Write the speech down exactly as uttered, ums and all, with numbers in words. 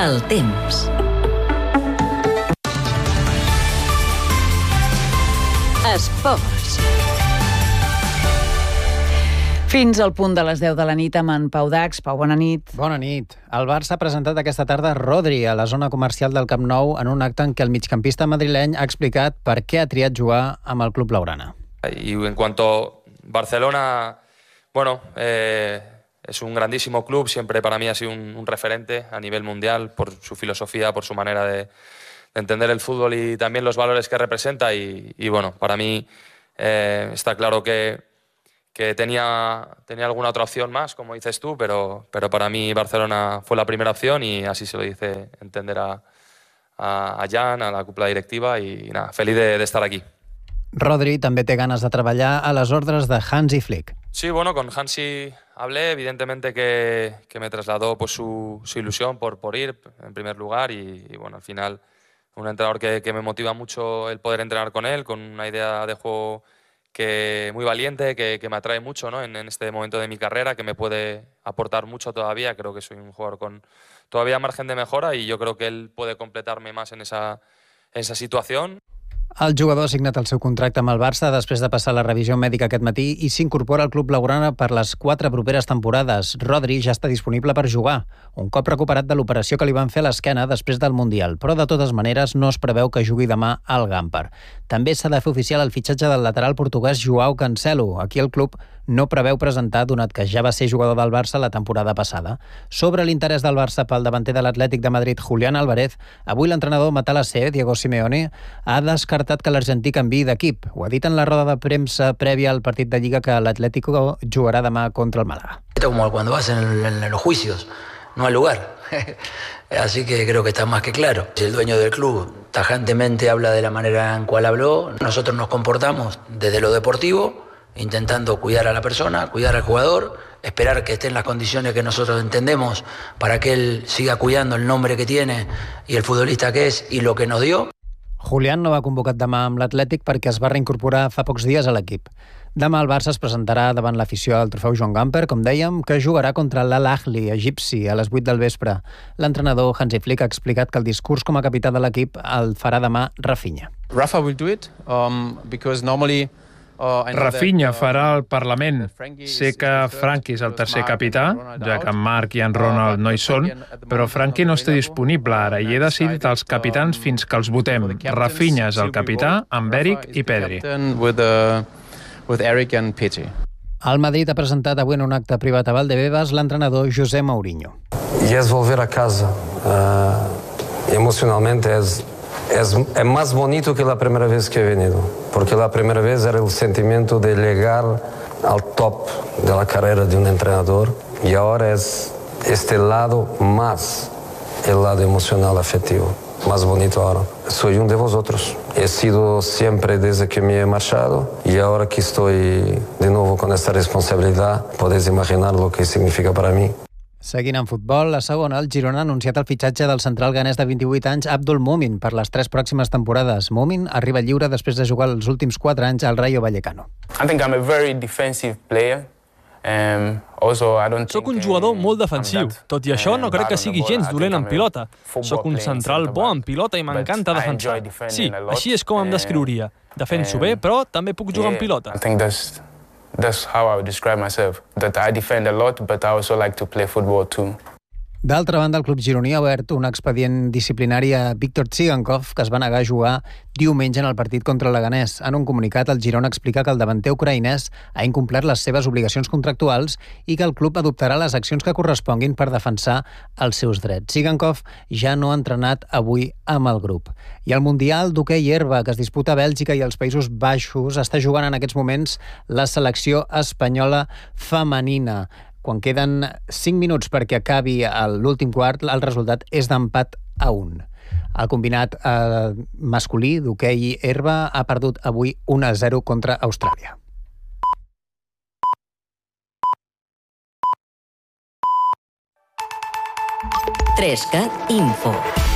El temps. Esports. Fins al punt de les deu de la nit amb en Pau Dax. Pau, bona nit. Bona nit. El Barça ha presentat aquesta tarda Rodri a la zona comercial del Camp Nou en un acte en què el migcampista madrileny ha explicat per què ha triat jugar amb el club blaugrana. Y en cuanto a Barcelona, bueno, eh, es un grandísimo club, siempre para mí ha sido un, un referente a nivel mundial por su filosofía, por su manera de, de entender el fútbol y también los valores que representa y, y bueno, para mí eh, está claro que, que tenía, tenía alguna otra opción más, como dices tú, pero, pero para mí Barcelona fue la primera opción y así se lo hice entender a, a, a Jan, a la cúpula directiva y nada, feliz de, de estar aquí. Rodri també té ganes de treballar a les ordres de Hansi Flick. Sí, bueno, con Hansi hablé, evidentemente que, que me trasladó pues, su, su ilusión por, por ir, en primer lugar, y, y bueno, al final un entrenador que, que me motiva mucho el poder entrenar con él, con una idea de juego que muy valiente, que, que me atrae mucho, ¿no? en, en este momento de mi carrera, que me puede aportar mucho todavía. Creo que soy un jugador con todavía margen de mejora y yo creo que él puede completarme más en esa, en esa situación. El jugador ha signat el seu contracte amb el Barça després de passar la revisió mèdica aquest matí i s'incorpora al club blaugrana per les quatre properes temporades. Rodri ja està disponible per jugar, un cop recuperat de l'operació que li van fer a l'esquena després del Mundial, però de totes maneres no es preveu que jugui demà al Gamper. També s'ha de fer oficial el fitxatge del lateral portuguès Joao Cancelo. Aquí el club no preveu presentar, donat que ja va ser jugador del Barça la temporada passada. Sobre l'interès del Barça pel davanter de l'Atlètic de Madrid, Julián Álvarez, avui l'entrenador matalasser, Diego Simeone, ha descartat que l'argentí canviï d'equip. Ho ha dit en la roda de premsa prèvia al partit de Lliga que l'Atlético jugarà demà contra el Málaga. Esto como cuando vas en, en, en los juicios, no al lugar. Así que creo que está más que claro. Si el dueño del club tajantemente habla de la manera en cual habló, nosotros nos comportamos desde lo deportivo, intentando cuidar a la persona, cuidar al jugador, esperar que esté en las condiciones que nosotros entendemos para que él siga cuidando el nombre que tiene y el futbolista que es y lo que nos dio. Julián no va convocat demà amb l'Atlètic perquè es va reincorporar fa pocs dies a l'equip. Demà el Barça es presentarà davant l'afició al trofeu Joan Gamper, com dèiem, que jugarà contra l'Al-Ahly egipci a les vuit del vespre. L'entrenador Hansi Flick ha explicat que el discurs com a capità de l'equip el farà demà Rafinha. Rafa will do it um, because normally Rafinha farà el Parlament. Sé que Frankie és el tercer capità, ja que en Marc i en Ronald no hi són, però Frankie no està disponible ara i he decidit els capitans fins que els votem. Rafinha és el capità, amb Eric i Pedri. El Madrid ha presentat avui en un acte privat a Valdebebas l'entrenador José Mourinho. Y es volver a casa. Uh, emocionalmente es... Es, es más bonito que la primera vez que he venido, porque la primera vez era el sentimiento de llegar al top de la carrera de un entrenador y ahora es este lado más, el lado emocional afectivo, más bonito ahora. Soy uno de vosotros, he sido siempre desde que me he marchado y ahora que estoy de nuevo con esta responsabilidad, podéis imaginar lo que significa para mí. Seguint en futbol, la segona, el Girona ha anunciat el fitxatge del central ganès de vint-i-vuit anys, Abdul Mumin, per les tres pròximes temporades. Mumin arriba lliure després de jugar els últims quatre anys al Rayo Vallecano. I think I'm a very defensive player. Um, also, I don't Soc un jugador molt defensiu. Tot i això, no crec que sigui gens dolent en pilota. Soc un central bo en pilota i m'encanta defensar. Sí, així és com em descriuria. Defenso bé, però també puc jugar en pilota. I think that's... That's how I would describe myself, that I defend a lot, but I also like to play football too. D'altra banda, el club gironí ha obert un expedient disciplinari a Víctor Tsigankov, que es va negar a jugar diumenge en el partit contra el Leganés. En un comunicat, el Girona explica que el davanter ucraïnès ha incomplert les seves obligacions contractuals i que el club adoptarà les accions que corresponguin per defensar els seus drets. Tsigankov ja no ha entrenat avui amb el grup. I el Mundial d'hoquei herba, que es disputa a Bèlgica i als Països Baixos, està jugant en aquests moments la selecció espanyola femenina. Quan queden cinc minuts perquè acabi l'últim quart, el resultat és d'empat a un. El combinat eh, masculí d'hoquei herba ha perdut avui un a zero contra Austràlia. tres cat Info.